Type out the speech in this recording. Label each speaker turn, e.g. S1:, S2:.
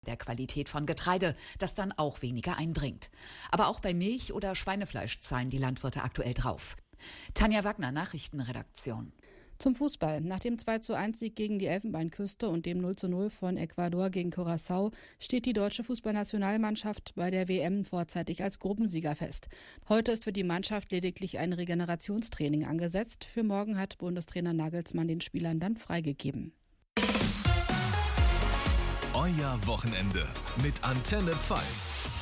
S1: der Qualität von Getreide, das dann auch weniger einbringt. Aber auch bei Milch oder Schweinefleisch zahlen die Landwirte aktuell drauf. Tanja Wagner, Nachrichtenredaktion.
S2: Zum Fußball. Nach dem 2:1-Sieg gegen die Elfenbeinküste und dem 0:0 von Ecuador gegen Curaçao steht die deutsche Fußballnationalmannschaft bei der WM vorzeitig als Gruppensieger fest. Heute ist für die Mannschaft lediglich ein Regenerationstraining angesetzt. Für morgen hat Bundestrainer Nagelsmann den Spielern dann freigegeben.
S3: Euer Wochenende mit Antenne Pfalz.